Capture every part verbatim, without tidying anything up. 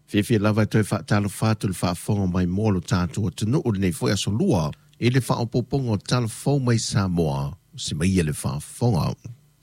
Fefe lava toi fa talo fatu le fa fonga mai molo tātua tunu o nei foi aso lua e le fa opopongo talo fo mai Samoa se mai le fa fonga.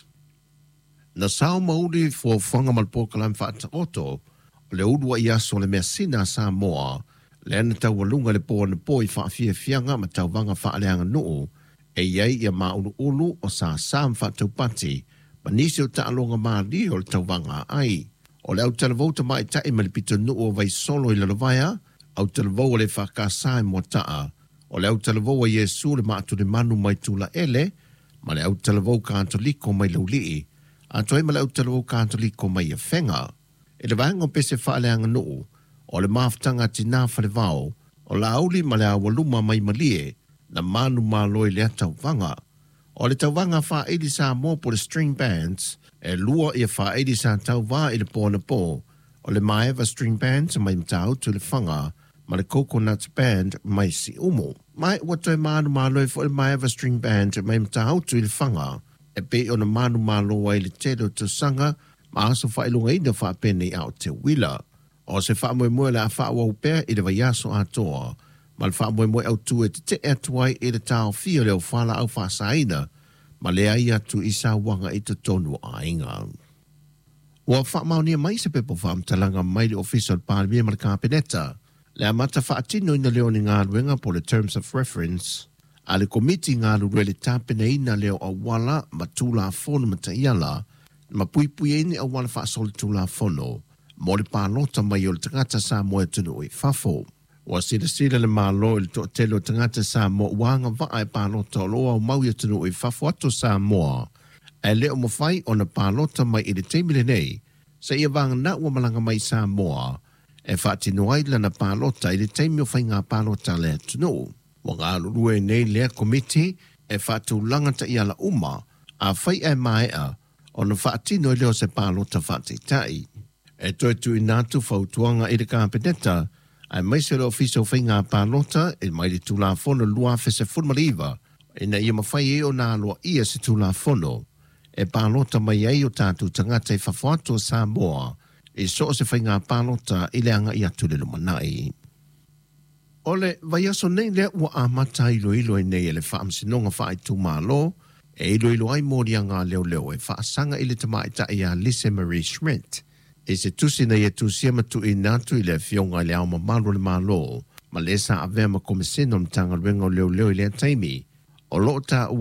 Na sao mauli fo fonga malpokalam fa taoto le udua i aso le mersina Samoa le ana tau walunga le poa na poi fa fia fianga ma tau vanga fa aleanga nuu e iei ia maulu ulu o sa sam fa tau pati ma nisi o ta alonga maa li o le tau vanga ai. O le au talavou ta mai tae malipito nuu o vai solo i lalavaya, au talavou le whakasai mo taa. O le au talavou a Yesu le maatu le manu mai tula ele, ma le au talavou kātoliko mai laulii, a toi ma le au talavou kātoliko mai a whenga. E le vaenga pese whaaleanga nuu, o le maftanga tina whare vau, o la auli ma le awaluma mai malie, na manu maloi le atau vanga. O le tau vanga wha eili sa mo po le string bands, e lua ia wha eili sa tau wā i le pōna pō, o le Maeva string bands mai mtau tu le whanga, ma le Coconuts band mai si umo. Mai ua toi manu maloi fo le Maeva string band mai mtau tu le whanga, e pe o na manu malo ai le tedo tu sanga, ma aso wha ilunga ina wha pene au te wila. O se wha moe moe le a wha wau pēr i le vaiaso a toa, ma le wha moe moe au tu e te te atuai i le tau fio leo whala au wha saina, ma le ai atu i sa wanga i te tonu a inga. Ua wha maunia mai se pepo wha amtalanga mai le official pālimia ma le kāpeneta, le amata wha atino ina leo ni ngā ruenga po le terms of reference, a le komiti ngā rue le tāpene ina leo a wala ma tūla fono ma ta iala, ma pui pui eni a wala wha soli tūla fono, mo le pālota mai o le tangata sa moe tunu i fafo. Wa sila sila le malo il to telo tangata sa mo wanga va e palota loa o mau tunu i fafuato sa moa. E leo mo fai o na palota mai i le teimile nei, sa ia vanga na ua malanga mai sa moa, e whaati noai la na palota i le teimio fai ngā palota le tunu. Wa ngā lurue nei lea komiti, e whaatu langata i ala uma, a fai e mai a, o na whaati noi leo se palota whaati tai. E toi tu i nātu fautuanga i le kāpeneta, ai mai se lo fiso fai ngā pālota e mai le tūlā fono lua fe se formaliva e na ia mawhai e o nā loa ia se tūlā fono e pālota mai ai o tātu tangata i whawhatu o Samoa e so se fai ngā pālota i le anga i atu le lumanai. Ole, vai aso nei lea ua amata ilo ilo e nei e le whaamsinonga whaai tū mālo e ilo ilo ai mōri a ngā leo leo e whaasanga i le tamaita i a Lise Marie Schmidt. E se tusi na ia tusia matu i natu i le fionga i le au mamalo le malo, ma le sa avea ma komisino mtanga ruenga o leo leo i le taimi, o lo ta